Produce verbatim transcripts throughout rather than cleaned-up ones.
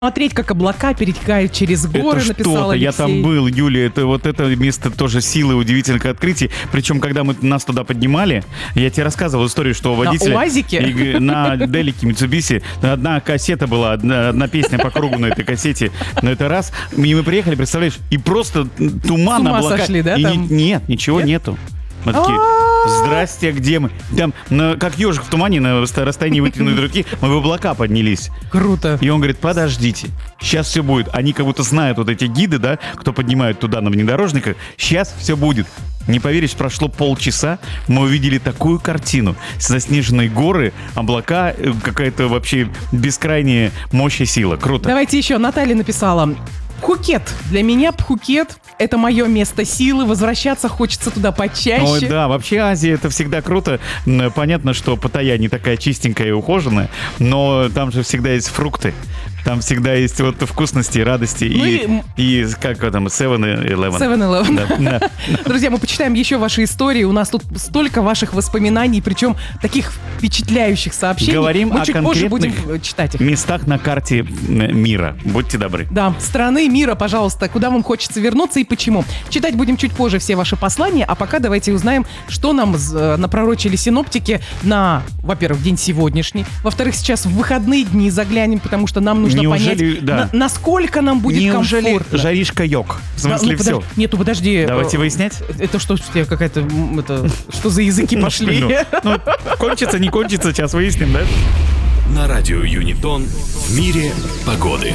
Смотреть, как облака перетекают через горы, это написал что-то, Алексей. Я там был, Юлия, это вот это место тоже силы удивительных открытий. Причем, когда мы нас туда поднимали, я тебе рассказывал историю, что водитель... На УАЗике? И, на Делике Mitsubishi одна кассета была, одна, одна песня по кругу на этой кассете. Но это раз. И мы приехали, представляешь, и просто туман, С ума облака. сошли, да, И там? не- нет, ничего Нет? нету. Мы такие, здрасте, а где мы? Там, на- как ежик в тумане, на расстоянии вытянутой руки, мы в облака поднялись. Круто. И он говорит, подождите, сейчас все будет. Они как будто знают, вот эти гиды, да, кто поднимают туда на внедорожниках, сейчас все будет. Не поверишь, прошло полчаса, мы увидели такую картину. Заснеженные горы, облака, э, какая-то вообще бескрайняя мощь и сила. Круто. Давайте еще. Наталья написала. Пхукет. Для меня Пхукет — это мое место силы. Возвращаться хочется туда почаще. Ой, да, вообще Азия — это всегда круто. М, Понятно, что Паттайя не такая чистенькая и ухоженная, но там же всегда есть фрукты. Там всегда есть вот вкусности, радости Ну и, и как там, севен-элевен. севен элевен. Да, да. Друзья, мы почитаем еще ваши истории. У нас тут столько ваших воспоминаний, причем таких впечатляющих сообщений. Говорим мы о чуть позже конкретных будем э, читать их. местах на карте м, мира. Будьте добры. Да, страны мира, пожалуйста, куда вам хочется вернуться и почему. Читать будем чуть позже все ваши послания, а пока давайте узнаем, что нам э, напророчили синоптики на, во-первых, день сегодняшний, во-вторых, сейчас в выходные дни заглянем, потому что нам нужно Неужели, понять, да. на- насколько нам будет Неужели комфортно. жаришка йог? В Да, смысле, ну, все. подожди, Нету, подожди. Давайте э, выяснять. Это что, что тебе какая-то, м, это, что за языки пошли? Ну, ну, кончится, не кончится, сейчас выясним, да? На радио Юнитон в мире погоды.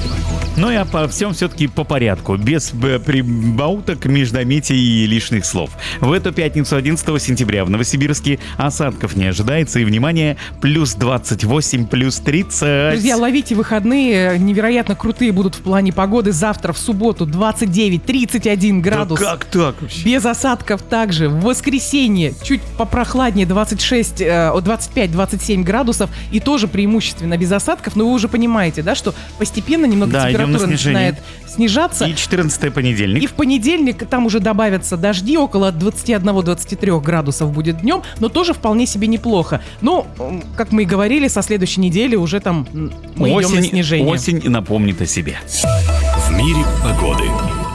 Ну и по всем все-таки по порядку, без б, прибауток, междометий и лишних слов. В эту пятницу, одиннадцатого сентября, в Новосибирске осадков не ожидается. И, внимание, плюс двадцать восемь, плюс тридцать. Друзья, ловите выходные, невероятно крутые будут в плане погоды. Завтра, в субботу, двадцать девять тридцать один градус. Да как так вообще? Без осадков также. В воскресенье чуть попрохладнее, двадцать шесть, э, двадцать пять двадцать семь градусов. И тоже преимущественно без осадков. Но вы уже понимаете, да, что постепенно немного Да, идем на температура снижение. начинает снижаться. И четырнадцатое понедельник. И в понедельник там уже добавятся дожди, около двадцать один - двадцать три градусов будет днем, но тоже вполне себе неплохо. Ну, м, как мы и говорили, со следующей недели уже там м, мы идем на осень, снижение. осень напомнит о себе. В мире погоды.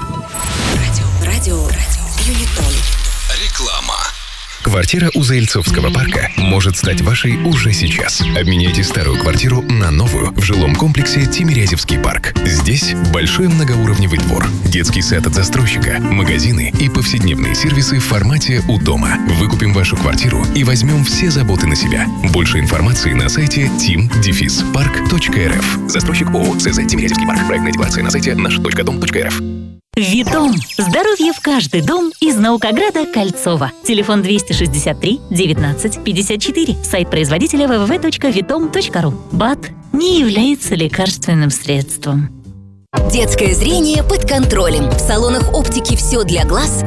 Радио, радио, радио, Юнитон. Реклама. Квартира у Заильцовского парка может стать вашей уже сейчас. Обменяйте старую квартиру на новую в жилом комплексе Тимирязевский парк. Здесь большой многоуровневый двор, детский сад от застройщика, магазины и повседневные сервисы в формате «У дома». Выкупим вашу квартиру и возьмем все заботы на себя. Больше информации на сайте тим парк точка эр эф. Застройщик ООО СЗ Тимирязевский парк. Проектная декларация на сайте наш точка дом точка эр эф. Витом. Здоровье в каждый дом из Наукограда Кольцова. Телефон двести шестьдесят три девятнадцать пятьдесят четыре. Сайт производителя дабл ю дабл ю дабл ю точка витом точка ру. БАД не является лекарственным средством. Детское зрение под контролем. В салонах оптики «Все для глаз»